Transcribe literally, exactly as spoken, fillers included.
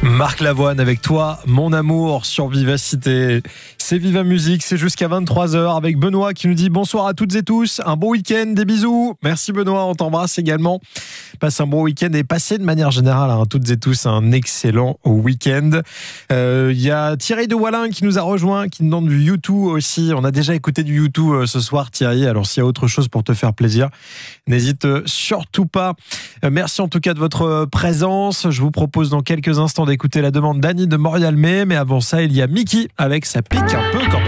Marc Lavoine avec toi, mon amour, sur Vivacité. C'est Viva Musique, c'est jusqu'à vingt-trois heures avec Benoît qui nous dit bonsoir à toutes et tous, un bon week-end, des bisous. Merci Benoît, on t'embrasse également. Passe un bon week-end et passez de manière générale, hein, toutes et tous, un excellent week-end. Il euh, y a Thierry de Wallin qui nous a rejoint, qui nous demande du U deux aussi. On a déjà écouté du U deux euh, ce soir, Thierry. Alors s'il y a autre chose pour te faire plaisir, n'hésite euh, surtout pas. Euh, merci en tout cas de votre présence. Je vous propose dans quelques instants d'écouter la demande d'Annie de Montréal-May, mais avant ça, il y a Mickey avec sa pique un peu quand même.